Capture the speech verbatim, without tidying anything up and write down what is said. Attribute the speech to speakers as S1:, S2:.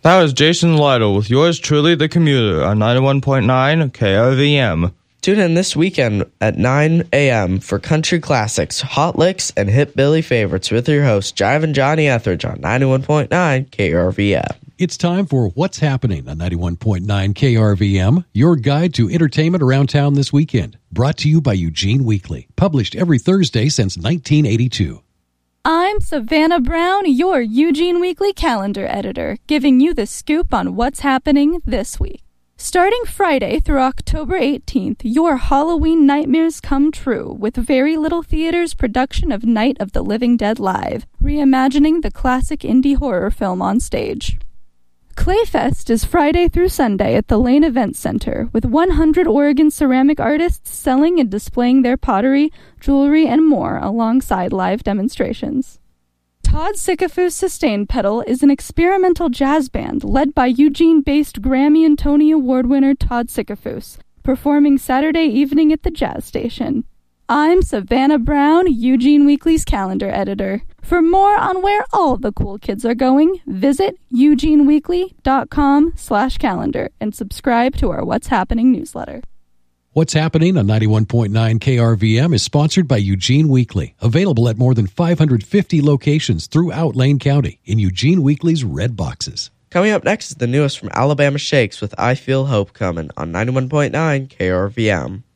S1: That was Jason Lytle with yours truly, The Commuter, on ninety-one point nine K R V M.
S2: Tune in this weekend at nine a.m. for country classics, hot licks, and hip Billy favorites with your host, Jive and Johnny Etheridge on ninety-one point nine K R V M.
S3: It's time for What's Happening on ninety-one point nine K R V M, your guide to entertainment around town this weekend. Brought to you by Eugene Weekly, published every Thursday since nineteen eighty-two.
S4: I'm Savannah Brown, your Eugene Weekly calendar editor, giving you the scoop on what's happening this week. Starting Friday through October eighteenth, your Halloween nightmares come true with Very Little Theater's production of Night of the Living Dead Live, reimagining the classic indie horror film on stage. Clayfest is Friday through Sunday at the Lane Event Center, with one hundred Oregon ceramic artists selling and displaying their pottery, jewelry, and more alongside live demonstrations. Todd Sickafoose Sustained Pedal is an experimental jazz band led by Eugene-based Grammy and Tony Award winner Todd Sickafoose, performing Saturday evening at the Jazz Station. I'm Savannah Brown, Eugene Weekly's calendar editor. For more on where all the cool kids are going, visit eugeneweekly.com slash calendar and subscribe to our What's Happening newsletter.
S3: What's Happening on ninety-one point nine K R V M is sponsored by Eugene Weekly, available at more than five hundred fifty locations throughout Lane County in Eugene Weekly's red boxes.
S2: Coming up next is the newest from Alabama Shakes with I Feel Hope Coming on ninety-one point nine K R V M.